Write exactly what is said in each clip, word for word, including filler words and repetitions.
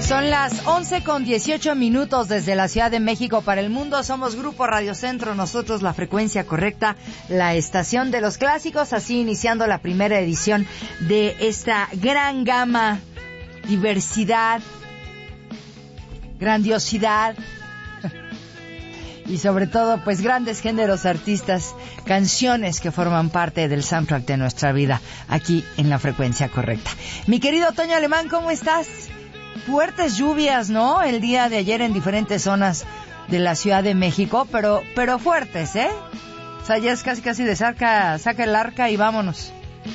Son las once con dieciocho minutos desde la Ciudad de México para el mundo. Somos Grupo Radio Centro, nosotros la frecuencia correcta, la estación de los clásicos, así iniciando la primera edición de esta gran gama, diversidad, grandiosidad y sobre todo pues grandes géneros, artistas, canciones que forman parte del soundtrack de nuestra vida aquí en la frecuencia correcta. Mi querido Toño Alemán, ¿cómo estás? Fuertes lluvias, ¿no? El día de ayer en diferentes zonas de la Ciudad de México, pero pero fuertes, ¿eh? O sea, ya es casi casi de saca, saca el arca y vámonos.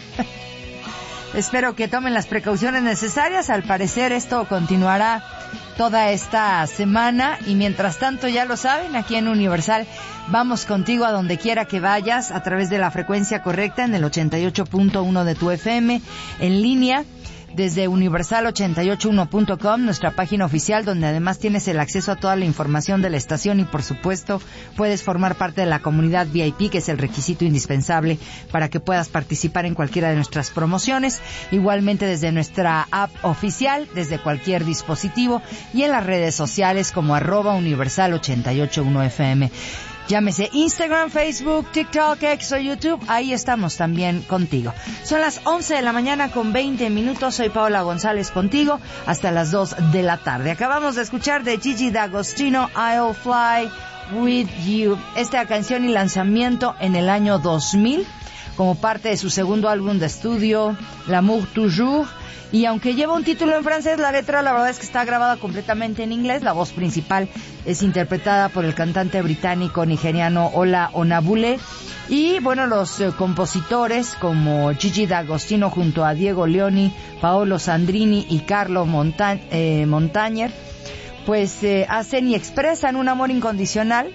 Espero que tomen las precauciones necesarias. Al parecer esto continuará toda esta semana y mientras tanto, ya lo saben, aquí en Universal vamos contigo a donde quiera que vayas a través de la frecuencia correcta en el ochenta y ocho punto uno de tu F M, en línea desde universal ochenta y ocho uno punto com, nuestra página oficial, donde además tienes el acceso a toda la información de la estación y por supuesto puedes formar parte de la comunidad V I P, que es el requisito indispensable para que puedas participar en cualquiera de nuestras promociones. Igualmente desde nuestra app oficial, desde cualquier dispositivo y en las redes sociales como arroba universal ochenta y ocho uno F M. Llámese Instagram, Facebook, TikTok, X o YouTube. Ahí estamos también contigo. Son las once de la mañana con veinte minutos. Soy Paola González contigo hasta las dos de la tarde. Acabamos de escuchar de Gigi D'Agostino, I'll Fly With You. Esta canción y lanzamiento en el año dos mil como parte de su segundo álbum de estudio, L'amour toujours. Y aunque lleva un título en francés, la letra la verdad es que está grabada completamente en inglés. La voz principal es interpretada por el cantante británico nigeriano Ola Onabule. Y bueno, los eh, compositores como Gigi D'Agostino junto a Diego Leoni, Paolo Sandrini y Carlo Monta- eh, Montañer, pues eh, hacen y expresan un amor incondicional.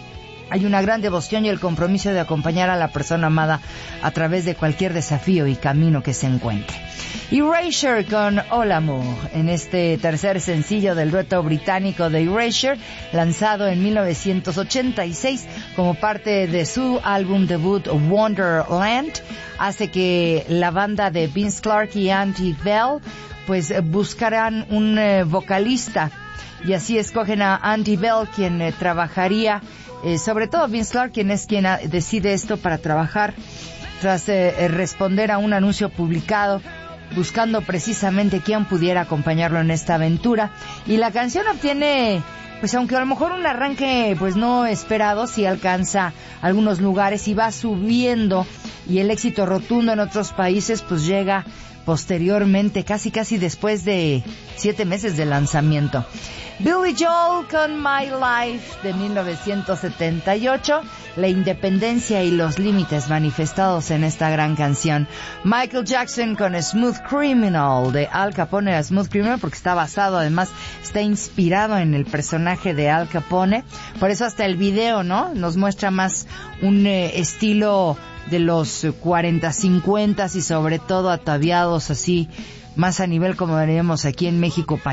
Hay una gran devoción y el compromiso de acompañar a la persona amada a través de cualquier desafío y camino que se encuentre. Erasure con All Amour, en este tercer sencillo del dueto británico de Erasure, lanzado en mil novecientos ochenta y seis como parte de su álbum debut Wonderland, hace que la banda de Vince Clarke y Andy Bell pues buscarán un eh, vocalista, y así escogen a Andy Bell, quien eh, trabajaría Eh, sobre todo Vince Clarke, quien es quien a, decide esto para trabajar tras eh, responder a un anuncio publicado buscando precisamente quién pudiera acompañarlo en esta aventura. Y la canción obtiene, pues aunque a lo mejor un arranque pues no esperado, sí alcanza algunos lugares y va subiendo, y el éxito rotundo en otros países pues llega posteriormente, casi casi después de siete meses de lanzamiento. Billy Joel con My Life de mil novecientos setenta y ocho, la independencia y los límites manifestados en esta gran canción. Michael Jackson con Smooth Criminal de Al Capone, Smooth Criminal porque está basado, además está inspirado en el personaje de Al Capone, por eso hasta el video, ¿no? Nos muestra más un eh, estilo de los cuarenta, cincuenta y sobre todo ataviados así, más a nivel como veríamos aquí en México,